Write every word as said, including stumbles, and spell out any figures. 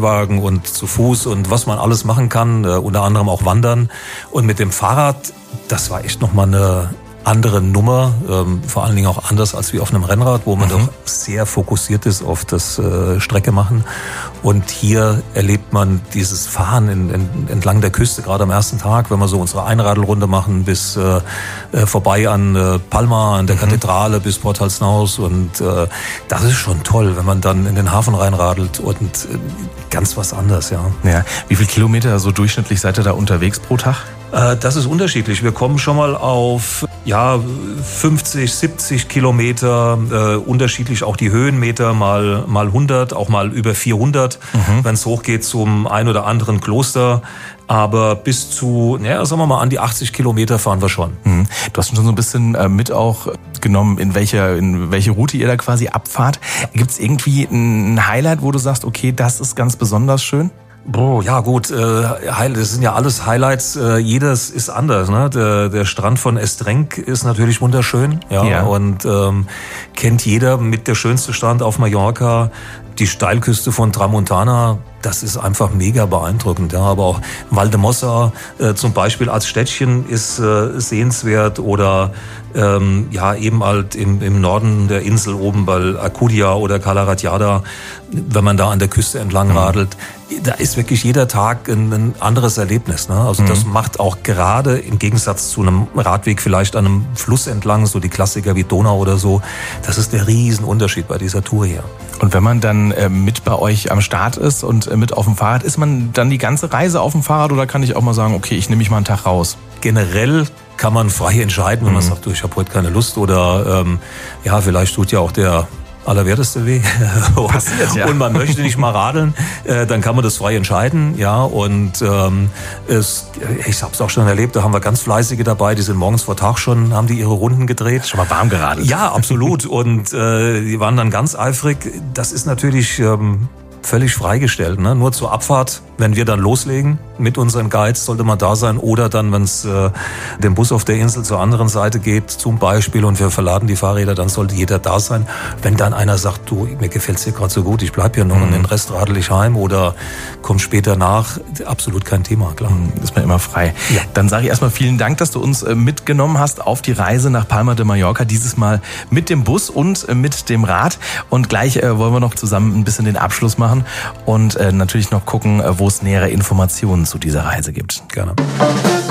Beiwagen und zu Fuß und was man alles machen kann, äh, unter anderem auch wandern. Und mit dem Fahrrad, das war echt nochmal eine andere Nummer, ähm, vor allen Dingen auch anders als wie auf einem Rennrad, wo man mhm. doch sehr fokussiert ist auf das äh, Strecke machen. Und hier erlebt man dieses Fahren in, in, entlang der Küste, gerade am ersten Tag, wenn wir so unsere Einradelrunde machen, bis äh, äh, vorbei an äh, Palma, an der mhm. Kathedrale, bis Port Halsnaus. Und äh, das ist schon toll, wenn man dann in den Hafen reinradelt und äh, ganz was anderes, ja. Ja. Wie viele Kilometer so durchschnittlich seid ihr da unterwegs pro Tag? Das ist unterschiedlich. Wir kommen schon mal auf ja fünfzig, siebzig Kilometer, äh, unterschiedlich auch die Höhenmeter, mal mal hundert, auch mal über vierhundert, mhm. wenn es hochgeht zum ein oder anderen Kloster. Aber bis zu, naja, sagen wir mal, an die achtzig Kilometer fahren wir schon. Mhm. Du hast schon so ein bisschen äh, mit auch genommen, in welcher, in welche Route ihr da quasi abfahrt. Gibt es irgendwie ein Highlight, wo du sagst, okay, das ist ganz besonders schön? Boah, ja gut, äh, das sind ja alles Highlights, äh, jedes ist anders, ne? Der, der Strand von Estrenc ist natürlich wunderschön, ja, ja. und ähm, kennt jeder mit der schönste Strand auf Mallorca, die Steilküste von Tramontana. Das ist einfach mega beeindruckend. Ja. Aber auch Valdemossa äh, zum Beispiel als Städtchen ist äh, sehenswert oder ähm, ja eben halt im, im Norden der Insel oben bei Alcudia oder Cala Ratjada, wenn man da an der Küste entlang mhm. radelt. Da ist wirklich jeder Tag ein, ein anderes Erlebnis. Ne? Also mhm. das macht auch gerade im Gegensatz zu einem Radweg vielleicht an einem Fluss entlang, so die Klassiker wie Donau oder so, das ist der Riesenunterschied bei dieser Tour hier. Und wenn man dann äh, mit bei euch am Start ist und äh, mit auf dem Fahrrad, ist man dann die ganze Reise auf dem Fahrrad oder kann ich auch mal sagen, okay, ich nehme mich mal einen Tag raus? Generell kann man frei entscheiden, wenn mhm. man sagt, du, ich habe heute keine Lust oder ähm, ja, vielleicht tut ja auch der allerwerteste weh Passiert, ja. und man möchte nicht mal radeln, äh, dann kann man das frei entscheiden, ja, und ähm, es, ich habe es auch schon erlebt, da haben wir ganz Fleißige dabei, die sind morgens vor Tag schon, haben die ihre Runden gedreht. Schon mal warm geradelt. Ja, absolut und äh, die waren dann ganz eifrig. Das ist natürlich ähm, völlig freigestellt, ne? Nur zur Abfahrt, wenn wir dann loslegen mit unseren Guides, sollte man da sein oder dann, wenn es äh, den Bus auf der Insel zur anderen Seite geht, zum Beispiel, und wir verladen die Fahrräder, dann sollte jeder da sein. Wenn dann einer sagt, du, mir gefällt's hier gerade so gut, ich bleib hier noch mhm. und den Rest radel ich heim oder komm später nach, absolut kein Thema, klar. Mhm, ist man immer frei. Ja. Dann sage ich erstmal vielen Dank, dass du uns äh, mitgenommen hast auf die Reise nach Palma de Mallorca, dieses Mal mit dem Bus und äh, mit dem Rad. Und gleich äh, wollen wir noch zusammen ein bisschen den Abschluss machen und äh, natürlich noch gucken, äh, wo es nähere Informationen zu dieser Reise gibt. Gerne.